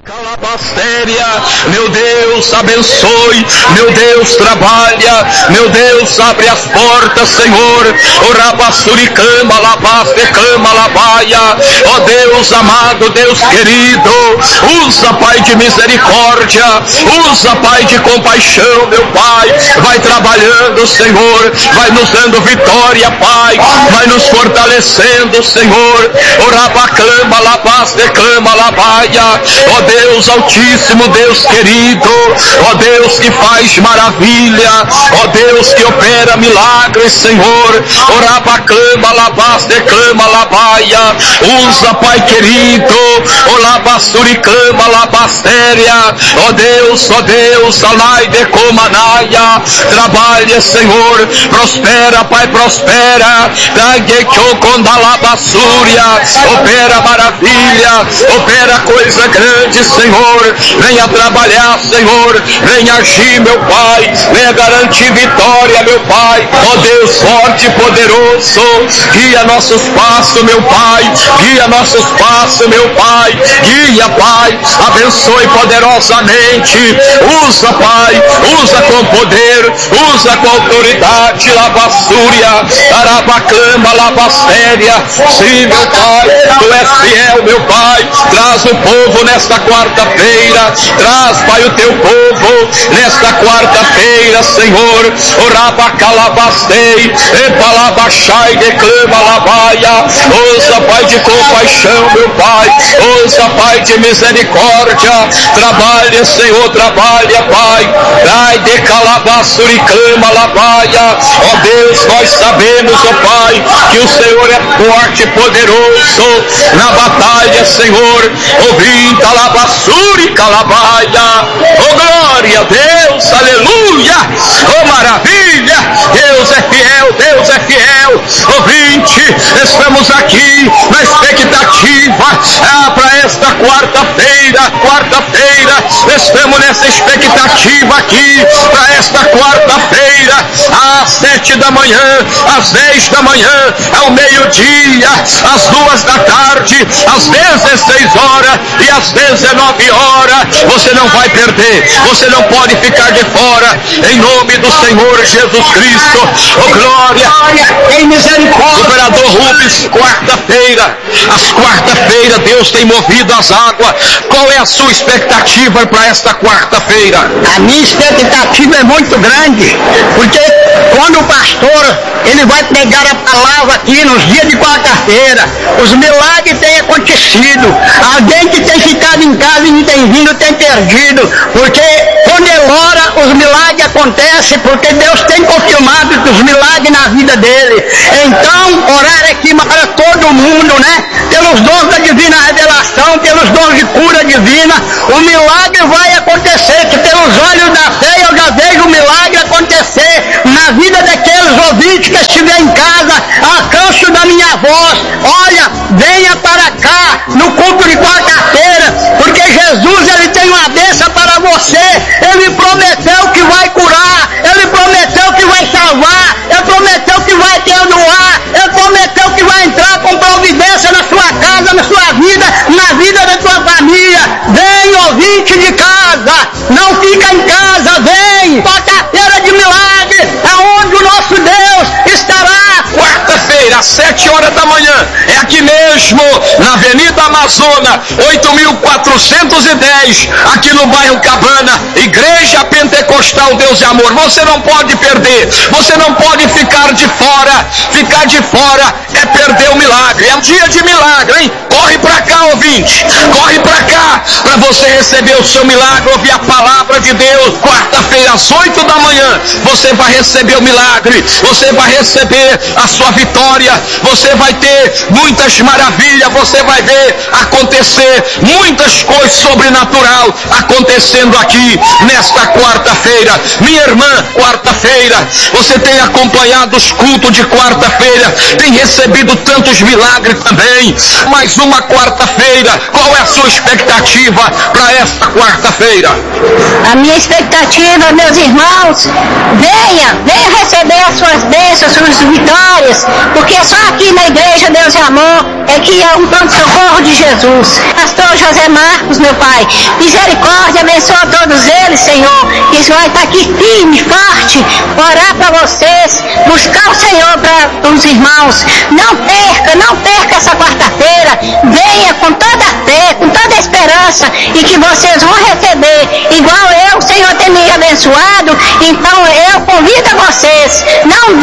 Calabastéria, meu Deus, abençoe, meu Deus, trabalha, meu Deus, abre as portas, Senhor. Orabasuricama, labastecama, labaia. Ó Deus amado, Deus querido, usa, Pai de misericórdia, usa, Pai de compaixão, meu Pai. Vai trabalhando, Senhor, vai nos dando vitória, Pai, vai nos fortalecendo, Senhor. Orabacama, labastecama, labaia. Ó Deus Altíssimo, Deus querido, ó Deus que faz maravilha, ó Deus que opera milagres, Senhor. Orabacama, labastecama, labaia. Usa, Pai querido, olabasuricama, labastéria. Ó Deus, alaidecomanaya. Trabalha, Senhor, prospera, Pai, prospera. Opera maravilha, opera coisa grande, Senhor. Venha trabalhar, Senhor, venha agir, meu Pai, venha garantir vitória, meu Pai. Ó Deus forte e poderoso, guia nossos passos, meu Pai, guia nossos passos, meu Pai, guia, Pai, abençoe poderosamente. Usa, Pai, usa com poder, usa com autoridade. Labassúria, arabacama, labastéria. Sim, meu Pai, Tu és fiel, meu Pai. Traz o povo nesta quarta-feira, traz, Pai, o Teu povo nesta quarta-feira, Senhor. Orabacalabastei, epalabachai, declama labaia. Ouça, Pai, de compaixão, meu Pai, ouça, Pai, de misericórdia. Trabalha, Senhor, trabalha, Pai. Ai, decalabassuricama labaia. Ó Deus, nós sabemos, ó Pai, que o Senhor é forte e poderoso na batalha, Senhor. Ouvinte, alabassuri, calabaia. Oh, glória a Deus, aleluia. Oh, maravilha. Deus é fiel, Deus é fiel. Ouvinte, estamos aqui na expectativa para esta quarta-feira. Estamos nessa expectativa aqui para esta quarta-feira, às 7 da manhã, às 10 da manhã, ao meio-dia, às 2 da tarde, às 16 horas e às 19 horas. Você não vai perder, você não pode ficar de fora, em nome do Senhor Jesus Cristo. Oh, glória, em misericórdia. Governador Rubens, quarta-feira, às quarta-feira Deus tem movido as águas. Qual é a sua expectativa para esta quarta-feira? A minha expectativa é muito grande, porque quando o pastor ele vai pregar a palavra aqui nos dias de quarta-feira, os milagres têm acontecido. Alguém que tem ficado em casa e não tem vindo tem perdido, porque quando ele ora, os milagres acontecem, porque Deus tem confirmado os milagres na vida dele. Então, orar aqui para todo mundo, né? Pelos dons da divina revelação, pelos dons de cura divina, o milagre vai acontecer, que pelos olhos da fé eu já vejo o milagre acontecer na vida daqueles ouvintes que estiver em casa, alcance da minha voz. Olha, venha para cá no culto de quarta-feira, porque Jesus ele tem uma bênção para você. Ele prometeu que vai curar, ele prometeu que vai salvar, ele prometeu que vai perdoar, ele prometeu que vai entrar com providência na sua casa, na sua vida, na vida da sua família. Vem, ouvinte de casa, não fica em casa, vem. Quarta-feira de milagre, aonde o nosso Deus estará. Quarta-feira, às 7 horas da manhã, é aqui mesmo, na Avenida Amazônia, 8.410, aqui no bairro Cabana, Igreja Pentecostal Deus e Amor. Você não pode perder, você não pode ficar de fora. Ficar de fora é perder o milagre, é um dia de milagre, hein? Corre pra cá, ouvinte, corre pra cá, para você receber o seu milagre, ouvir a palavra de Deus. Quarta-feira, às 8 da manhã, você vai receber o milagre, você vai receber a sua vitória, você vai ter muitas maravilhas, você vai ver acontecer muitas coisas sobrenatural acontecendo aqui nesta quarta-feira. Minha irmã, quarta-feira, você tem acompanhado os cultos de quarta-feira, tem recebido tantos milagres também. Mais uma quarta-feira, qual é a sua expectativa? para esta quarta-feira? A minha expectativa, meus irmãos, venha receber as suas bênçãos, suas vitórias, porque só aqui na igreja Deus e Amor é que é um pronto-socorro de Jesus. Pastor José Marcos, meu Pai, misericórdia, abençoa todos eles, Senhor, que vai estar aqui firme, forte, orar para vocês, buscar o Senhor para os irmãos. Não perca essa quarta-feira, venha com toda a fé, com toda a esperança, e que vocês vão receber, igual o Senhor tem me abençoado. Então eu convido a vocês, não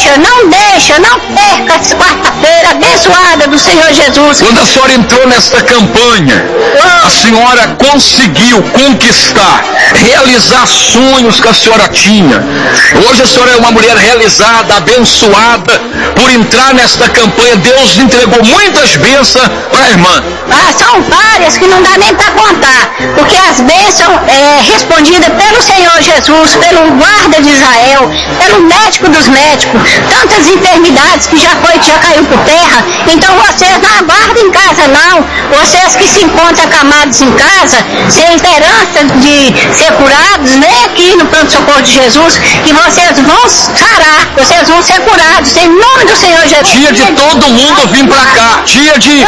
perca essa quarta-feira abençoada do Senhor Jesus. Quando a senhora entrou nessa campanha, a senhora conseguiu conquistar, realizar sonhos que a senhora tinha. Hoje a senhora é uma mulher realizada, abençoada, por entrar nesta campanha. Deus entregou muitas bênçãos para a irmã. São várias que não dá nem para contar, porque as bênçãos respondidas pelo Senhor Jesus, pelo guarda de Israel, pelo médico dos médicos, tantas enfermidades que já caiu por terra. Então vocês não aguardem em casa não, vocês que se encontram acamados em casa, sem esperança de ser curados, nem aqui no pronto-socorro de Jesus, que vocês vão sarar, vocês vão ser curados, em nome do Senhor Jesus. Dia de todo mundo vir para cá, dia de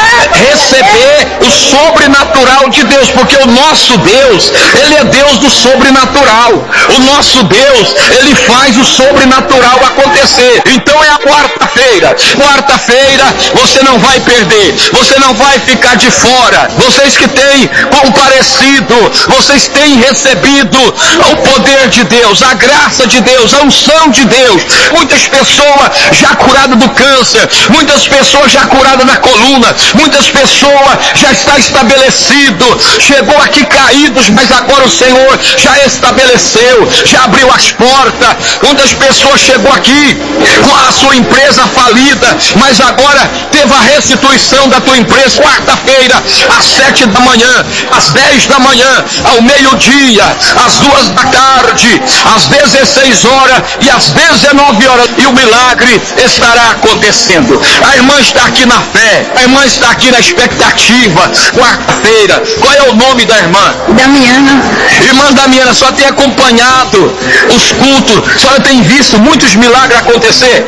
receber o sobrenatural de Deus, porque o nosso Deus, Ele é Deus do sobrenatural. O nosso Deus, Ele faz o sobrenatural acontecer. Então é a quarta-feira. Quarta-feira você não vai perder, você não vai ficar de fora. Vocês que têm comparecido, vocês têm recebido o poder de Deus, a graça de Deus, a unção de Deus. Muitas pessoas já curadas do câncer, muitas pessoas já curadas da coluna, muitas pessoas já está estabelecido, chegou aqui caídos, mas agora o Senhor já estabeleceu, já abriu as portas. Muitas pessoas chegou aqui com a sua empresa falida, mas agora teve a restituição da tua empresa. Quarta-feira, às 7 da manhã, às 10 da manhã, ao meio-dia, às 2 da tarde, às 16 horas e às 19 horas, e o milagre estará acontecendo. A irmã está aqui na fé, a irmã está aqui na expectativa. Quarta-feira, qual é o nome da irmã? Damiana. Irmã Damiana, só tem acompanhado os cultos, a senhora tem visto muitos milagres acontecer?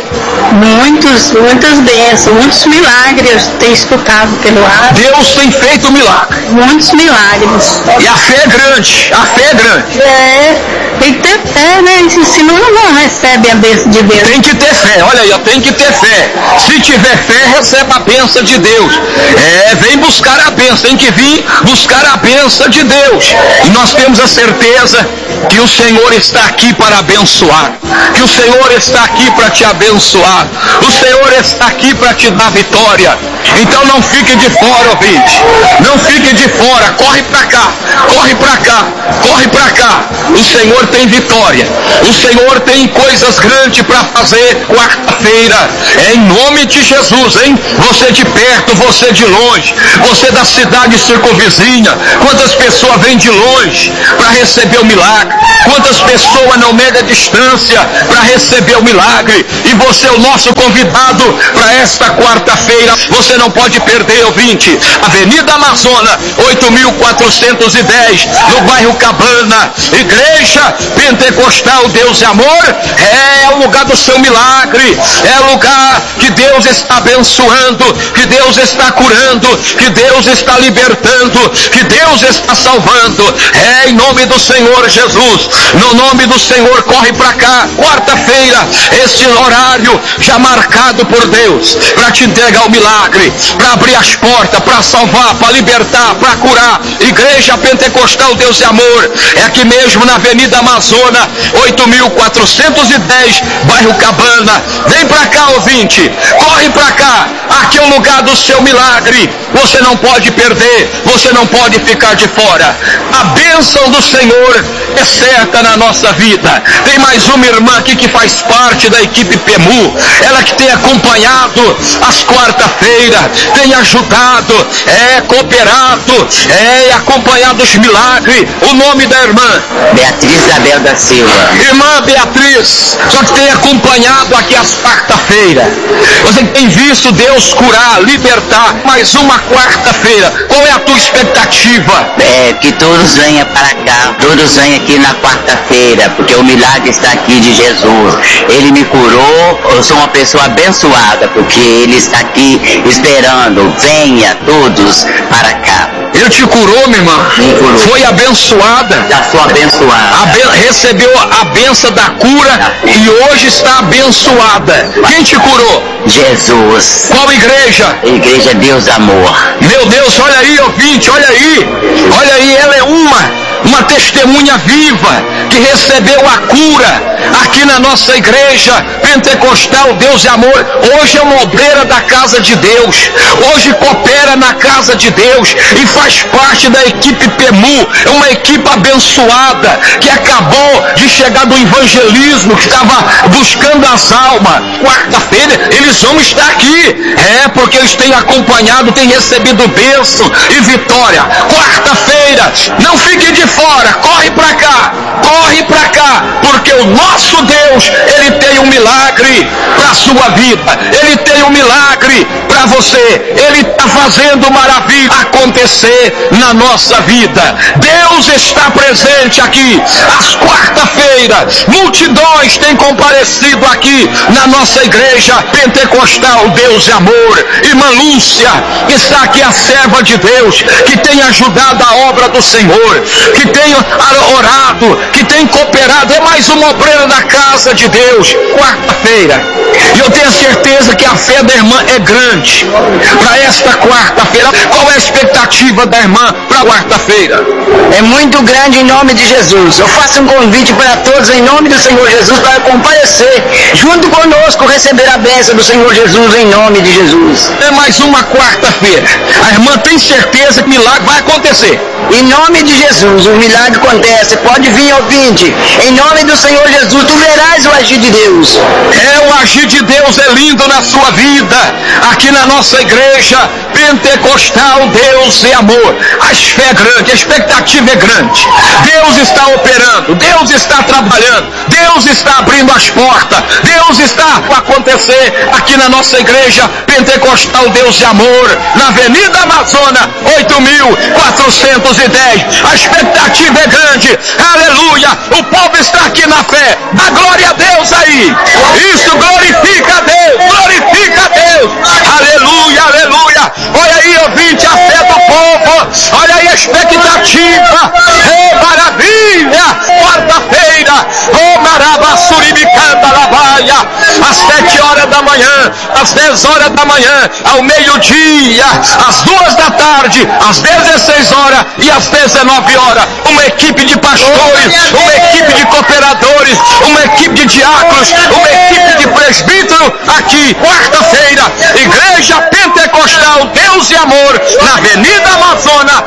Muitas bênçãos, muitos milagres tenho escutado pelo ar. Deus tem feito milagre. Muitos milagres. E a fé é grande, a fé é grande. Tem que ter fé, né? Senão não recebe a bênção de Deus. Tem que ter fé, olha aí, tem que ter fé. Se tiver fé, recebe a bênção de Deus. Vem buscar a bênção, tem que vir buscar a bênção de Deus. E nós temos a certeza que o Senhor está aqui para abençoar, que o Senhor está aqui para te abençoar, o Senhor está aqui para te dar vitória. Então não fique de fora, ouvinte, não fique de fora, corre para cá, corre para cá, corre para cá. O Senhor tem vitória, o Senhor tem coisas grandes para fazer quarta-feira, em nome de Jesus, hein? Você de perto, você de longe, você da cidade circunvizinha, quantas pessoas vêm de longe para receber o milagre, quantas pessoas não medem a distância para receber o milagre, e você é o nosso convidado para esta quarta-feira. Você não pode perder, ouvinte. Avenida Amazonas, 8.410, no bairro Cabana, Igreja Pentecostal Deus e Amor. É o lugar do seu milagre, é o lugar que Deus está abençoando, que Deus está curando, que Deus está libertando, que Deus está salvando. Em nome do Senhor Jesus, no nome do Senhor, corre para cá. Quarta-feira, esse horário já marcado por Deus para te entregar o milagre, para abrir as portas, para salvar, para libertar, para curar. Igreja Pentecostal Deus e Amor, é aqui mesmo na Avenida Amazonas, 8.410, bairro Cabana. Vem para cá, ouvinte, corre para cá. Aqui é o lugar do seu milagre. Você não pode perder, você não pode ficar de fora. A bênção do Senhor é certa na nossa vida. Tem mais uma irmã aqui que faz parte da equipe PEMU, ela que tem acompanhado as quarta-feiras, tem ajudado, cooperado, acompanhado os milagres. O nome da irmã? Beatriz Isabel da Silva. Irmã Beatriz, só que tem acompanhado aqui as quarta-feiras. Você tem visto Deus curar, libertar. Mais uma quarta-feira. Qual é a tua expectativa? Que todos venham para cá, todos venham aqui na quarta-feira, porque o milagre está aqui de Jesus. Ele me curou, eu sou uma pessoa abençoada, porque Ele está aqui esperando. Venha todos para cá. Ele te curou, minha irmã? Me curou. Foi abençoada. Já sou abençoada. Recebeu a benção da cura e hoje está abençoada. Quem te curou? Jesus. Qual igreja? Igreja Deus Amor. Meu Deus, olha aí, ouvinte, olha aí, ela é uma testemunha viva que recebeu a cura aqui na nossa igreja pentecostal Deus e Amor. Hoje é uma obreira da casa de Deus, hoje coopera na casa de Deus e faz parte da equipe PEMU, é uma equipe abençoada que acabou de chegar do evangelismo, que estava buscando as almas. Quarta-feira eles vão estar aqui, porque eles têm acompanhado, têm recebido bênção e vitória. Quarta-feira, não fique de fora, corre para cá, porque o nosso Deus, Ele tem um milagre para a sua vida, Ele tem um milagre para você, Ele está fazendo maravilha acontecer na nossa vida. Deus está presente aqui. Às quarta-feiras, multidões têm comparecido aqui na nossa igreja pentecostal Deus e Amor. Irmã Lúcia está aqui, a serva de Deus, que tem ajudado a obra do Senhor, que tem orado, que tem cooperado, é mais uma obreira da casa de Deus. Quarta-feira, e eu tenho certeza que a fé da irmã é grande para esta quarta-feira. Qual é a expectativa da irmã para quarta-feira? É muito grande em nome de Jesus. Eu faço um convite para todos em nome do Senhor Jesus para comparecer junto conosco, receber a bênção do Senhor Jesus em nome de Jesus. É mais uma quarta-feira. A irmã tem certeza que o milagre vai acontecer. Em nome de Jesus, o milagre acontece. Pode vir, ouvinte. Em nome do Senhor Jesus, tu verás o agir de Deus. O agir de Deus é lindo na sua vida. Aqui na nossa igreja pentecostal Deus e Amor. A fé é grande, a expectativa é grande. Deus está operando, Deus está trabalhando, Deus está abrindo as portas, Deus está a acontecer aqui na nossa igreja pentecostal Deus e Amor, na Avenida Amazonas 8410. A expectativa é grande, aleluia. O povo está aqui na fé. Dá glória a Deus aí. Isso, glorifica a Deus, glorifica a Deus. Aleluia, aleluia. Olha aí, ouvinte, a fé do povo. Olha aí a expectativa. Maravilha. Quarta-feira, às 7 horas da manhã, às 10 horas da manhã, ao meio-dia, às 2 da tarde, às 16 horas e às 19 horas. Uma equipe de pastores, uma equipe de cooperadores, uma equipe de diáconos, uma equipe de presbítero aqui, quarta-feira, Igreja Pentecostal Deus e Amor, na Avenida Amazonas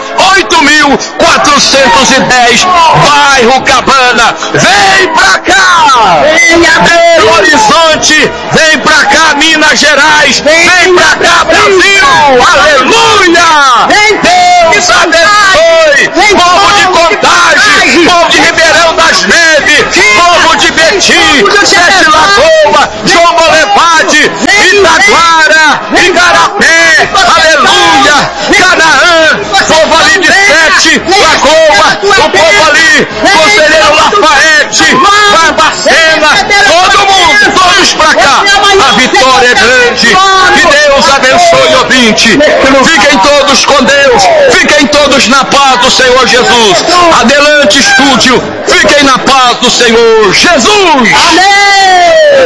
8410, bairro Cabana. Vem pra cá! Belo Horizonte, vem pra cá, Minas Gerais, vem pra cá, Brasil! Aleluia! Deus abençoe! Povo de Contagem, povo de Ribeirão das Neves, povo de Betim, Sete Lagoas, João Molevade, Itaguara, Igarapé, aleluia! Canaã, povo ali de Sete Lagoas, o povo ali, Conselheiro Lafayette, Barbacena, todo mundo, todos pra cá. A vitória é grande. Que Deus abençoe, ouvinte. Fiquem todos com Deus. Fiquem todos na paz do Senhor Jesus. Adelante, estúdio. Fiquem na paz do Senhor Jesus. Amém.